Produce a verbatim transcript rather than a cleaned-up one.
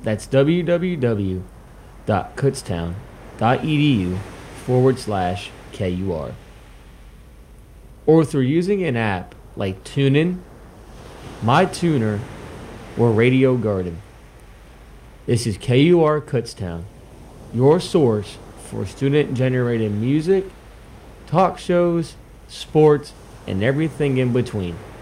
That's www.kutztown.edu forward slash KUR. Or through using an app like TuneIn, MyTuner, or Radio Garden. This is K U R Kutztown, your source for student-generated music, talk shows, sports, and everything in between.